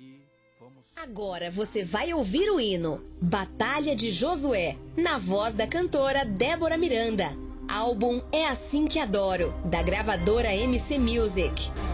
Agora você vai ouvir o hino Batalha de Josué, na voz da cantora Débora Miranda. Álbum É Assim Que Adoro, da gravadora MC Music.